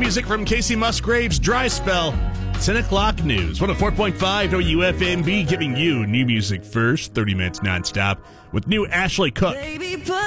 music from Casey Musgraves' Dry Spell. 10 o'clock news. 104.5 WFMB giving you new music first. 30 minutes nonstop with new Ashley Cook.